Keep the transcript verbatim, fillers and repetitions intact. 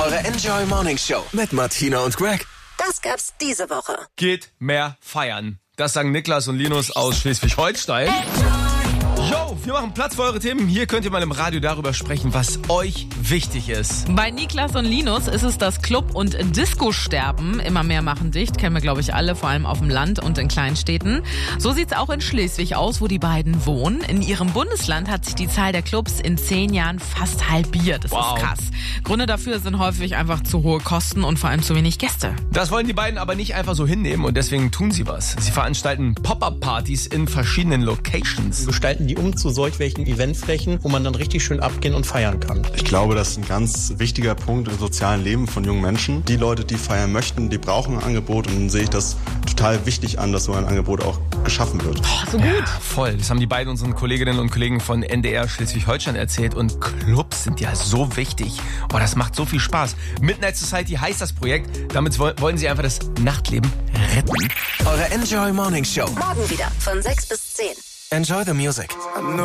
Eure Enjoy Morning Show mit Martina und Greg. Das gab's diese Woche. Geht mehr feiern. Das sagen Niklas und Linus aus Schleswig-Holstein. Yo, wir machen Platz für eure Themen. Hier könnt ihr mal im Radio darüber sprechen, was euch wichtig ist. Bei Niklas und Linus ist es das Club- und Disco-Sterben. Immer mehr machen dicht, kennen wir, glaube ich, alle, vor allem auf dem Land und in Kleinstädten. So sieht's auch in Schleswig aus, wo die beiden wohnen. In ihrem Bundesland hat sich die Zahl der Clubs in zehn Jahren fast halbiert. Das Wow. ist krass. Gründe dafür sind häufig einfach zu hohe Kosten und vor allem zu wenig Gäste. Das wollen die beiden aber nicht einfach so hinnehmen und deswegen tun sie was. Sie veranstalten Pop-Up-Partys in verschiedenen Locations. Gestalten die um zu solch welchen Eventflächen, wo man dann richtig schön abgehen und feiern kann. Ich glaube, das ist ein ganz wichtiger Punkt im sozialen Leben von jungen Menschen. Die Leute, die feiern möchten, die brauchen ein Angebot und dann sehe ich das total wichtig an, dass so ein Angebot auch geschaffen wird. So gut. Ja, voll. Das haben die beiden unseren Kolleginnen und Kollegen von N D R Schleswig-Holstein erzählt und Clubs sind ja so wichtig. Oh, das macht so viel Spaß. Midnight Society heißt das Projekt. Damit wollen sie einfach das Nachtleben retten. Eure Enjoy Morning Show. Morgen wieder von sechs bis zehn. Enjoy the music.